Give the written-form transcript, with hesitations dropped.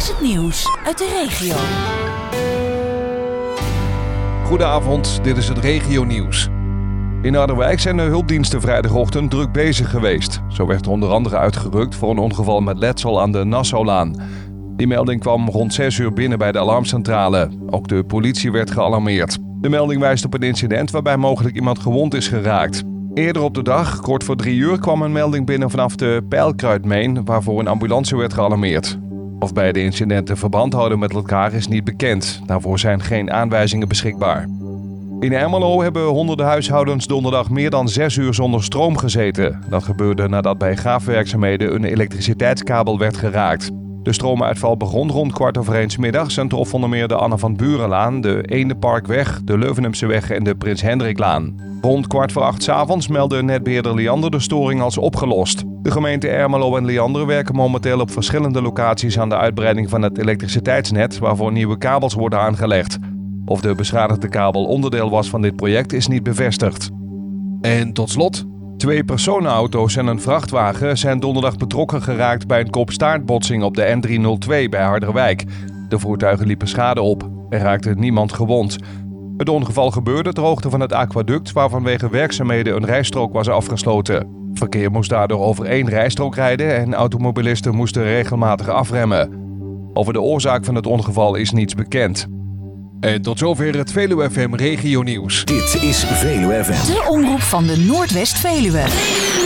is het nieuws uit de regio. Goedenavond, dit is het regionieuws. In Harderwijk zijn de hulpdiensten vrijdagochtend druk bezig geweest. Zo werd er onder andere uitgerukt voor een ongeval met letsel aan de Nassaulaan. Die melding kwam rond 6 uur binnen bij de alarmcentrale. Ook de politie werd gealarmeerd. De melding wijst op een incident waarbij mogelijk iemand gewond is geraakt. Eerder op de dag, kort voor 3 uur, kwam een melding binnen vanaf de Pijlkruidmeen, waarvoor een ambulance werd gealarmeerd. Of beide incidenten verband houden met elkaar is niet bekend. Daarvoor zijn geen aanwijzingen beschikbaar. In Ermelo hebben honderden huishoudens donderdag meer dan 6 uur zonder stroom gezeten. Dat gebeurde nadat bij graafwerkzaamheden een elektriciteitskabel werd geraakt. De stroomuitval begon rond 1:15 middags en trof onder meer de Anne van Burenlaan, de Eendeparkweg, de Leuvenumseweg en de Prins Hendriklaan. Rond 7:15 's avonds meldde netbeheerder Liander de storing als opgelost. De gemeente Ermelo en Liander werken momenteel op verschillende locaties aan de uitbreiding van het elektriciteitsnet, waarvoor nieuwe kabels worden aangelegd. Of de beschadigde kabel onderdeel was van dit project is niet bevestigd. En tot slot, 2 personenauto's en een vrachtwagen zijn donderdag betrokken geraakt bij een kop-staartbotsing op de N302 bij Harderwijk. De voertuigen liepen schade op. Er raakte niemand gewond. Het ongeval gebeurde ter hoogte van het aquaduct waar vanwege werkzaamheden een rijstrook was afgesloten. Verkeer moest daardoor over 1 rijstrook rijden en automobilisten moesten regelmatig afremmen. Over de oorzaak van het ongeval is niets bekend. En tot zover het Veluwe FM regionieuws. Dit is Veluwe FM. De omroep van de Noordwest-Veluwe.